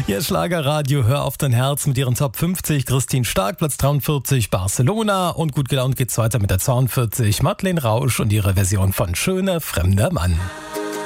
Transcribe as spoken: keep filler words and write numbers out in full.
Ihr Schlagerradio, hör auf dein Herz mit ihren Top fünfzig. Christine Stark, Platz dreiundvierzig, Barcelona. Und gut gelaunt geht's weiter mit der zweiundvierzig, Madeleine Rausch und ihre Version von Schöner fremder Mann.